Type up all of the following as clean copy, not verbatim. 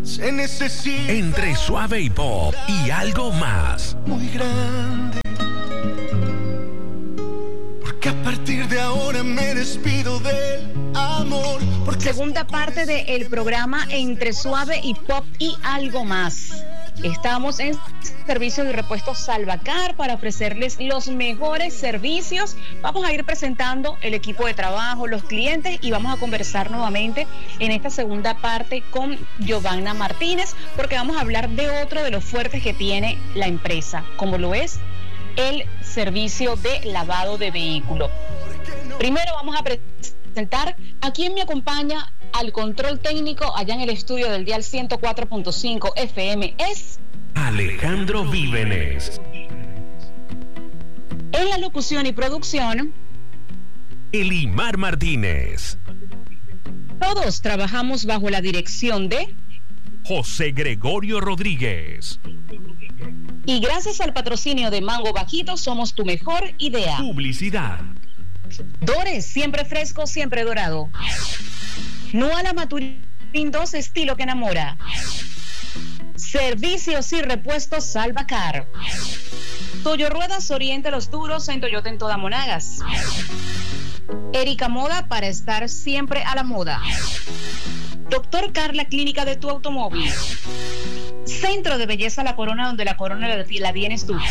se necesita entre suave y pop y algo más. Muy grande, porque a partir de ahora me despido del amor. Segunda parte del programa Entre Suave y Pop y algo más. Estamos en servicio de repuestos Salvacar para ofrecerles los mejores servicios. Vamos a ir presentando el equipo de trabajo, los clientes, y vamos a conversar nuevamente en esta segunda parte con Giovanna Martínez, porque vamos a hablar de otro de los fuertes que tiene la empresa, como lo es el servicio de lavado de vehículo. Primero vamos a presentar a quien me acompaña al control técnico allá en el estudio del dial 104.5 FM. Es Alejandro Vívenes. En la locución y producción, Elimar Martínez. todos trabajamos bajo la dirección de José Gregorio Rodríguez. y gracias al patrocinio de Mango Bajito somos tu mejor idea. Publicidad. Dores, siempre fresco, siempre dorado. Nuala Maturín 2, estilo que enamora. Servicios y repuestos Salvacar. Toyo Ruedas, oriente los duros en Toyota en toda Monagas. Erika Moda, para estar siempre a la moda. Doctor Carla, clínica de tu automóvil. Centro de belleza La Corona, donde la corona la tienes tú.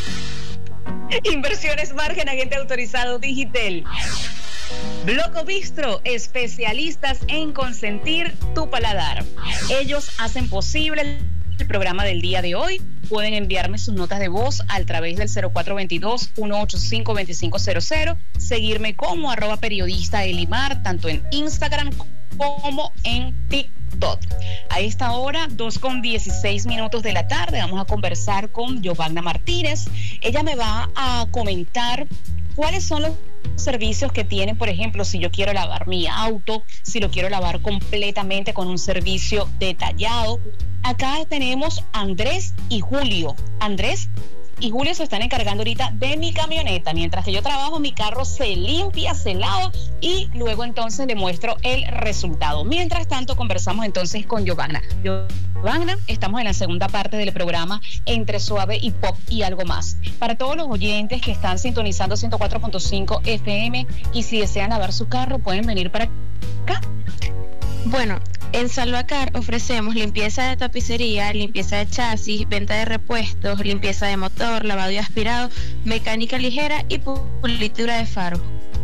Inversiones Margen, agente autorizado Digitel. Bloco Bistro, especialistas en consentir tu paladar. Ellos hacen posible el programa del día de hoy. Pueden enviarme sus notas de voz a través del 0422-185-2500. Seguirme como @periodista Elimar, tanto en Instagram como en TikTok. A esta hora, 2:16 de la tarde, vamos a conversar con Giovanna Martínez. Ella me va a comentar cuáles son los servicios que tienen, por ejemplo, si yo quiero lavar mi auto, si lo quiero lavar completamente con un servicio detallado. Acá tenemos a Andrés y Julio. Andrés y Julio se están encargando ahorita de mi camioneta. Mientras que yo trabajo, mi carro se limpia, se lava y luego entonces le muestro el resultado. Mientras tanto, conversamos entonces con Giovanna. Giovanna, estamos en la segunda parte del programa Entre Suave y Pop y algo más. Para todos los oyentes que están sintonizando 104.5 FM y si desean lavar su carro, pueden venir para acá. Bueno, en Salvacar ofrecemos limpieza de tapicería, limpieza de chasis, venta de repuestos, limpieza de motor, lavado y aspirado, mecánica ligera y pulitura de faro.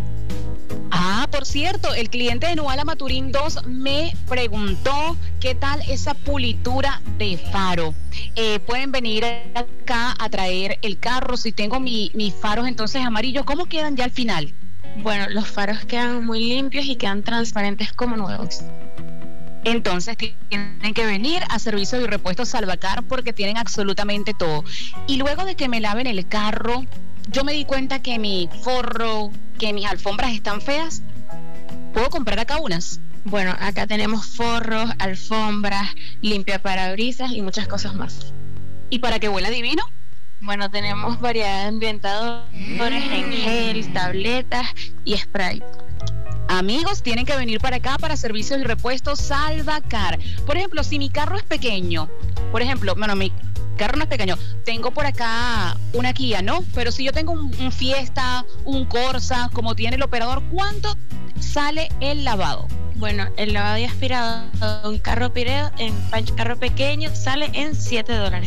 Ah, por cierto, el cliente de Nuala Maturín 2 me preguntó qué tal esa pulitura de faro. Pueden venir acá a traer el carro. Si tengo mis faros entonces amarillos, ¿cómo quedan ya al final? Bueno, los faros quedan muy limpios y quedan transparentes como nuevos. Entonces tienen que venir a Servicios y Repuestos Salvacar porque tienen absolutamente todo. Y luego de que me laven el carro, yo me di cuenta que mi forro, que mis alfombras están feas. ¿Puedo comprar acá unas? Bueno, acá tenemos forros, alfombras, limpia parabrisas y muchas cosas más. ¿Y para que huela divino? Bueno, tenemos variedad de ambientadores en gel, tabletas y spray. Amigos, tienen que venir para acá para Servicios y Repuestos Salvacar. Por ejemplo, si mi carro es pequeño, mi carro no es pequeño, tengo por acá una Kia, ¿no? Pero si yo tengo un Fiesta, un Corsa, como tiene el operador, ¿cuánto sale el lavado? Bueno, el lavado y aspirado de un carro carro pequeño sale en $7.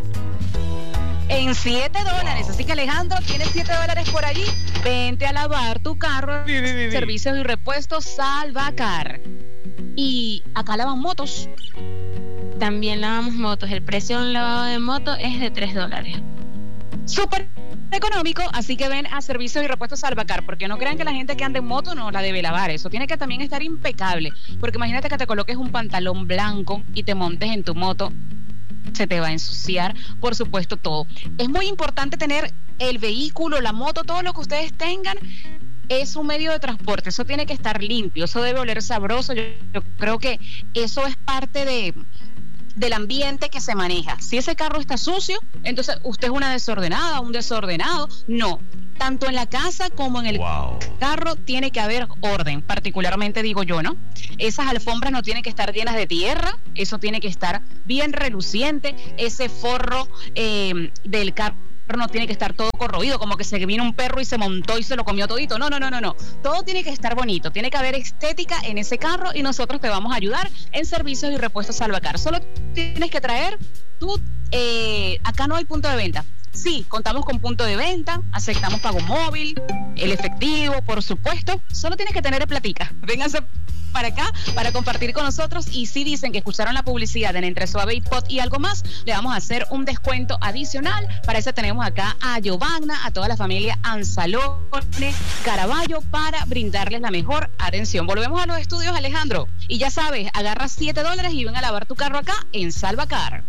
En $7. Así que Alejandro, tienes $7 por allí. Vente a lavar tu carro. Servicios y Repuestos Salvacar. Y acá lavan motos. También lavamos motos. El precio de un lavado de moto es de $3. Súper económico, así que ven a Servicios y Repuestos Salvacar, porque no crean que la gente que anda en moto no la debe lavar. Eso tiene que también estar impecable, porque imagínate que te coloques un pantalón blanco y te montes en tu moto, se te va a ensuciar, por supuesto, todo. Es muy importante tener el vehículo, la moto, todo lo que ustedes tengan es un medio de transporte, eso tiene que estar limpio, eso debe oler sabroso. Yo creo que eso es parte del ambiente que se maneja. Si ese carro está sucio, entonces usted es una desordenada, un desordenado. No, tanto en la casa como en el carro tiene que haber orden, particularmente digo yo, ¿no? Esas alfombras no tienen que estar llenas de tierra, eso tiene que estar bien reluciente, ese forro del carro no tiene que estar todo corroído, como que se vino un perro y se montó y se lo comió todito. No. Todo tiene que estar bonito, tiene que haber estética en ese carro y nosotros te vamos a ayudar en servicios y repuestos Salvacar. Solo tienes que traer acá no hay punto de venta. Sí, contamos con punto de venta, aceptamos pago móvil, el efectivo, por supuesto. Solo tienes que tener platica. Vénganse para acá para compartir con nosotros y si dicen que escucharon la publicidad en Entre Suave y Pot y algo más, le vamos a hacer un descuento adicional. Para eso tenemos acá a Giovanna, a toda la familia Anzalone Caraballo para brindarles la mejor atención. Volvemos a los estudios, Alejandro, y ya sabes, agarra $7 y ven a lavar tu carro acá en Salvacar.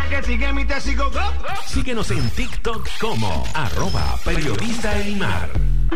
Síguenos en TikTok como @periodista Elimar.